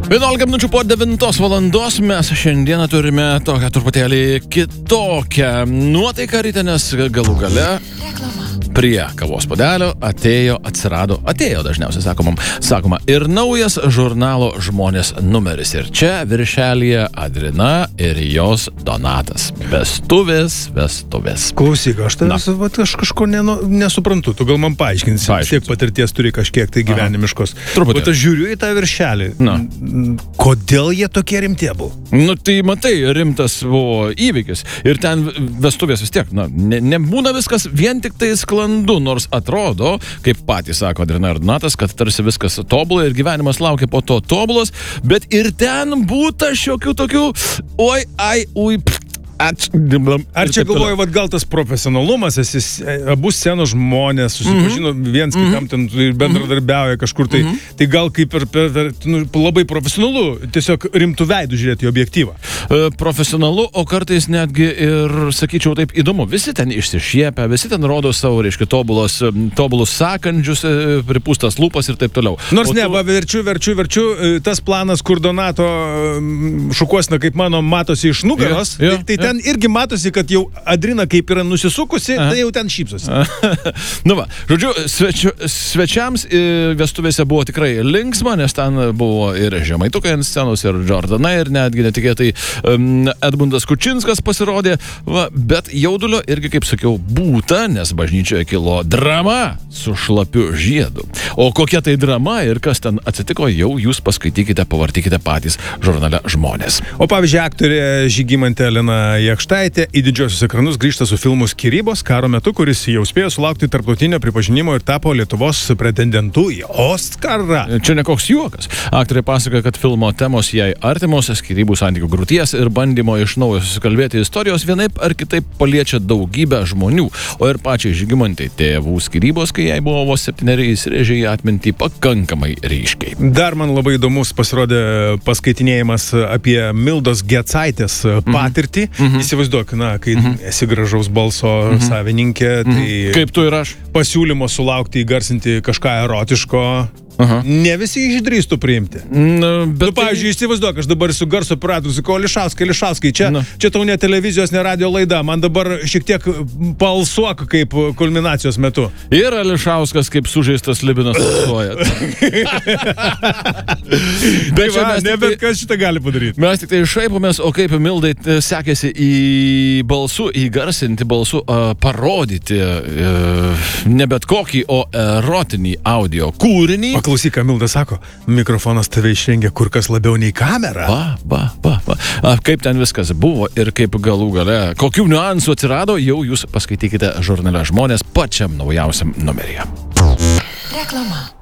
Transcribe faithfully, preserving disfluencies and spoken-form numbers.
vienuolika minučių po devintos valandos mes šiandieną turime tokią truputėlį kitokią nuotaiką ryte, nes galų gale prie kavos puodelio atėjo, atsirado, atėjo dažniausiai sakoma, sakoma ir naujas žurnalo Žmonės numeris. Ir čia viršelyje Adrina ir jos Donatas. Vestuvės, vestuvės. Klausyk, aš tavęs, vat, aš kažko nenu, nesuprantu, tu gal man paaiškinsi, Paaiškinsiu. tiek patirties turi kažkiek tai gyvenimiškos. Truputį. Bet aš žiūriu į tą viršelį. Na. Kodėl jie tokie rimtie buvo? Nu tai matai, rimtas buvo įvykis. Ir ten vestuvės vis tiek, na, ne, nebūna viskas vien tik tai sklandu, nors atrodo, kaip patys sako Adrina ir Donatas, kad tarsi viskas tobulai ir gyvenimas laukia po to tobulos, bet ir ten būta šiokių tokių, oi, ai, ui, pff. Ač... Ar čia galvoju, vat, gal tas profesionalumas, esi abu scenos žmonės, susipažino mm -hmm. viens kitam ten bendradarbiauja kažkur, tai, mm -hmm. tai gal kaip ir per, per, nu, labai profesionalu, tiesiog rimtų veidų žiūrėti į objektyvą. E, profesionalu, o kartais netgi ir, sakyčiau taip, įdomu, visi ten išsišiepia, visi ten rodo savo, reiškia, tobulos, tobulus sakandžius, pripūstas lūpas ir taip toliau. Nors o ne, tu... va, verčiu, verčiu, verčiu, tas planas, kur Donato šukuosna, kaip mano, matosi iš nugaros, ja, ja, tai, tai ten irgi matosi, kad jau Adrina kaip yra nusisukusi, Aha. tai jau ten šypsosi. Nu va, žodžiu, svečiu, svečiams vestuvėse buvo tikrai linksma, nes ten buvo ir Žemaitukai ant scenos, ir Jordana, ir netgi netikėtai um, Edmundas Kučinskas pasirodė, va, bet jaudulio irgi, kaip sakiau, būta, nes bažnyčioje kilo drama su šlapiu žiedu. O kokia tai drama ir kas ten atsitiko, jau jūs paskaitykite, pavartykite patys žurnale Žmonės. O pavyzdžiui, aktorė Žygimantė Elena Jakštaitė į didžiosius ekranus grįžta su filmu Skyrybos karo metu, kuris jau spėjo sulaukti tarptautinio pripažinimo ir tapo Lietuvos pretendentu į Oskarą. Čia ne koks juokas. Aktorė pasakoja, kad filmo temos jai artimos, skyrybų santykių grūties ir bandymo iš naujo susikalbėti istorijos vienaip ar kitaip paliečia daugybę žmonių. O ir pačiai Žygimantai tėvų skyrybos, kai jai buvo vos septyneri, įsirėžė į atmintį pakankamai ryškiai. Dar man labai įdomus pasirodė paskaitinėjimas apie Mildos Gecaitės patirtį. Mm -hmm. Įsivaizduok, na, kai mm -hmm. esi gražaus balso mm -hmm. savininkė, tai... Mm -hmm. Kaip tu ir aš. Pasiūlymo sulaukti įgarsinti kažką erotiško. Aha. Ne visi išdrįstų priimti. Na, bet nu, pavyzdžiui, įsivaizduok, aš dabar su garso operatu sakau, Lišauskai, Lišauskai, čia, čia tau ne televizijos, ne radio laida, man dabar šiek tiek palsuok kaip kulminacijos metu. Ir Lišauskas kaip sužeistas Libinas alsuoja. Bet čia mes ne bet kas šitą gali padaryti. Mes tik tai šaipomės, o kaip Mildai sekėsi į balsų, įgarsinti balsų, uh, parodyti uh, ne bet kokį, o erotinį audio kūrinį. Klausyk, Milda sako, mikrofonas tave išrengia kur kas labiau nei kamera. Va, va, va, va. A, kaip ten viskas buvo ir kaip galų gale, kokių niuansų atsirado, jau jūs paskaitykite žurnale Žmonės pačiam naujausiam numeryje. Reklama.